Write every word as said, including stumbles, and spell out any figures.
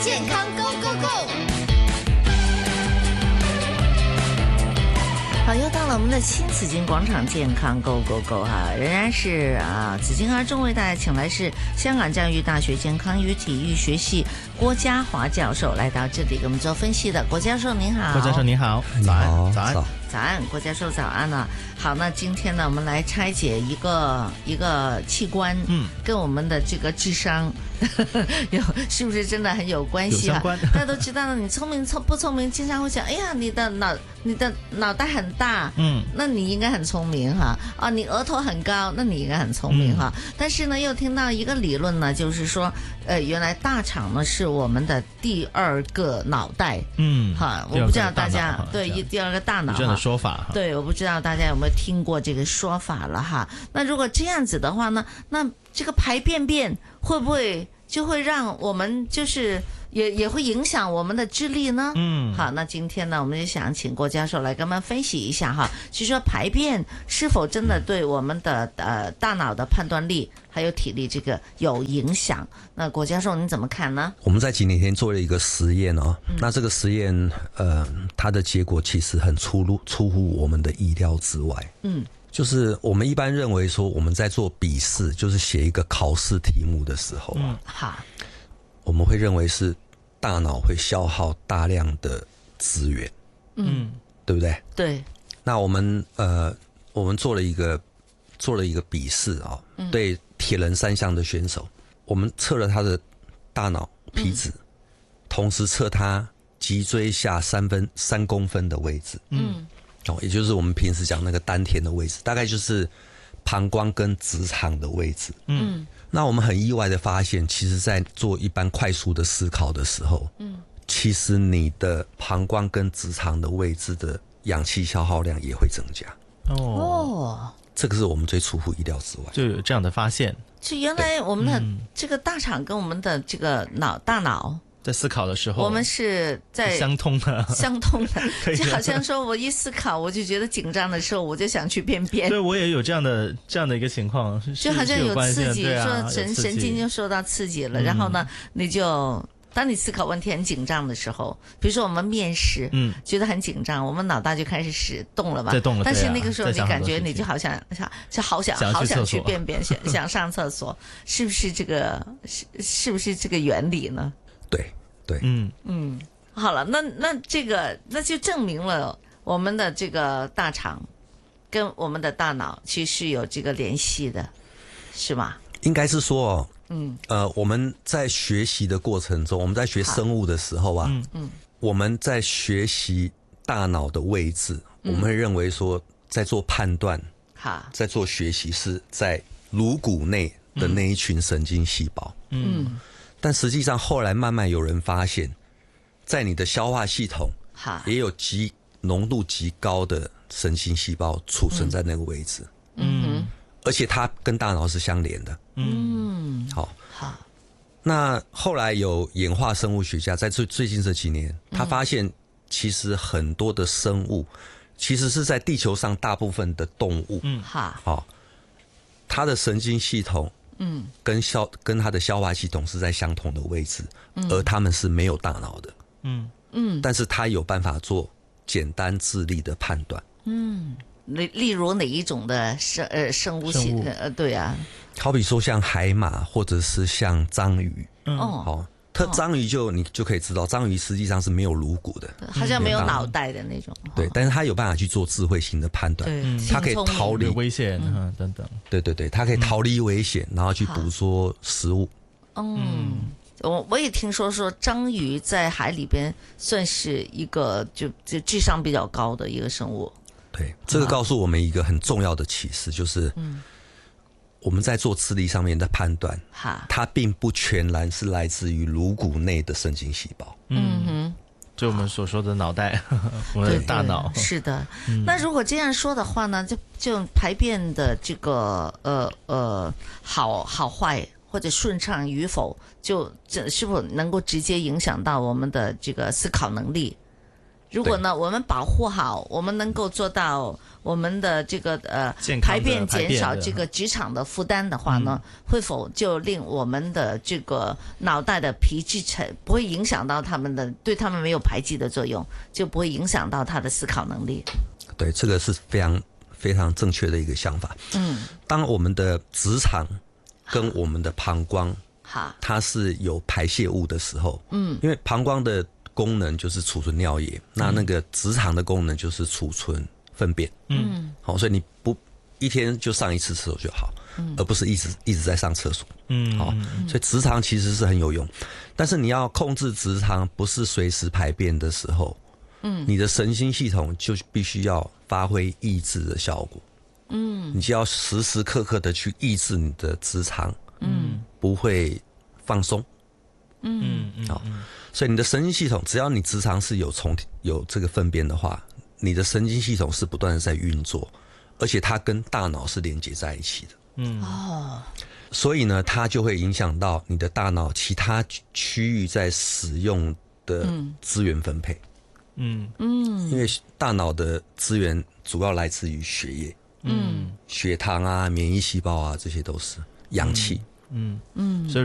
健康 Go Go Go！ 好，又到了我们的新紫金广场健康 Go Go Go 哈，仍然是啊，紫金儿中为大家请来是香港教育大学健康与体育学系郭家华教授来到这里给我们做分析的。郭教授您好。 郭教授您好，早安，早安， 早安，郭教授早安呢。好，那今天呢，我们来拆解一个一个器官，嗯，跟我们的这个智商有是不是真的很有关系啊？大家都知道呢，你聪明聪不聪明，经常会讲，哎呀，你的脑你的脑袋很大，嗯，那你应该很聪明哈。啊，你额头很高，那你应该很聪明哈。嗯、但是呢，又听到一个理论呢，就是说，呃，原来大肠呢是我们的第二个脑袋，嗯，哈，我不知道大家对第二个大脑这样的说法， 对，我不知道大家有没有听过这个说法了哈。那如果这样子的话呢，那这个排便便会不会就会让我们就是也也会影响我们的智力呢？嗯，好，那今天呢，我们就想请郭教授来跟我们分析一下哈，就说排便是否真的对我们的呃大脑的判断力还有体力这个有影响？那郭教授你怎么看呢？ 我们在几年前做了一个实验哦，嗯、那这个实验呃，它的结果其实很出入出乎我们的意料之外。嗯。就是我们一般认为说我们在做笔试，就是写一个考试题目的时候啊，好、嗯，我们会认为是大脑会消耗大量的资源，嗯，对不对？ 对。 那我们呃，我们做了一个做了一个笔试啊、嗯，对铁人三项的选手，我们测了他的大脑皮质，嗯、同时测他脊椎下三分三公分的位置，嗯。哦，也就是我们平时讲那个丹田的位置，大概就是膀胱跟直肠的位置。嗯，那我们很意外的发现，其实在做一般快速的思考的时候，嗯，其实你的膀胱跟直肠的位置的氧气消耗量也会增加。哦，这个是我们最出乎意料之外， 就有这样的发现。 就原来我们的这个大肠跟我们的这个脑大脑。 在思考的时候， 我们是在相通的， 相通的，就好像说我一思考，我就觉得紧张的时候，我就想去便便。 对，我也有这样的这样的一个情况， 就好像有刺激， 啊、 说神神经就受到刺激了，嗯、然后呢，你就当你思考问题很紧张的时候，比如说我们面试，嗯，觉得很紧张，我们脑袋就开始使动了嘛， 在动了。 但是那个时候你感觉你就好像想，就好想好想去便便，想想上厕所，是不是这个是是不是这个原理呢？ 对。对， 嗯嗯，好了，那那这个那就证明了我们的这个大肠跟我们的大脑其实是有这个联系的，是吗？ 应该是说哦，嗯呃，我们在学习的过程中，我们在学生物的时候啊，嗯嗯，我们在学习大脑的位置，嗯、我们会认为说在做判断，好，在做学习是在颅骨内的那一群神经细胞，嗯。嗯但实际上，后来慢慢有人发现，在你的消化系统，也有极浓度极高的神经细胞储存在那个位置。嗯，而且它跟大脑是相连的。嗯，好，好。那后来有演化生物学家在最最近这几年，他发现其实很多的生物，其实是在地球上大部分的动物，嗯，好，好，它的神经系统。嗯，跟消跟它的消化系统是在相同的位置，嗯、而他们是没有大脑的，嗯嗯，但是它有办法做简单智力的判断，嗯，例例如哪一种的生呃生物系呃对啊，好比说像海马或者是像章鱼，嗯，好、哦。它章鱼就你就可以知道，章鱼实际上是没有颅骨的， 好像没有脑袋的那种。 对，但是它有办法去做智慧型的判断，它可以逃离危险啊等等。 对对对，它可以逃离危险，然后去捕捉食物。 嗯，我我也听说说章鱼在海里边算是一个就就智商比较高的一个生物。 对，这个告诉我们一个很重要的启示，就是。嗯我们在做智力上面的判断，它并不全然是来自于颅骨内的神经细胞。嗯哼，就我们所说的脑袋，我们的大脑。 是的、嗯，那如果这样说的话呢，就就排便的这个呃呃好好坏或者顺畅与否，就这是否能够直接影响到我们的这个思考能力？ 如果呢，我们保护好，我们能够做到我们的这个呃排便减少这个职场的负担的话呢，嗯、会否就令我们的这个脑袋的皮质层不会影响到他们的，对他们没有排挤的作用，就不会影响到他的思考能力？ 对，这个是非常非常正确的一个想法。嗯，当我们的直肠跟我们的膀胱，好，它是有排泄物的时候，嗯，因为膀胱的功能就是储存尿液，那那个直肠的功能就是储存粪便。嗯，好，所以你不一天就上一次厕所就好，嗯、而不是一直一直在上厕所。嗯，好，所以直肠其实是很有用，但是你要控制直肠，不是随时排便的时候，嗯，你的神经系统就必须要发挥抑制的效果。嗯，你就要时时刻刻的去抑制你的直肠，嗯，不会放松。嗯嗯，好。所以你的神经系统，只要你直肠是有从有这个粪便的话，你的神经系统是不断的在运作，而且它跟大脑是连接在一起的。嗯哦，所以呢，它就会影响到你的大脑其他区域在使用的资源分配。嗯嗯，因为大脑的资源主要来自于血液，嗯，血糖啊、免疫细胞啊，这些都是氧气。 嗯嗯，所以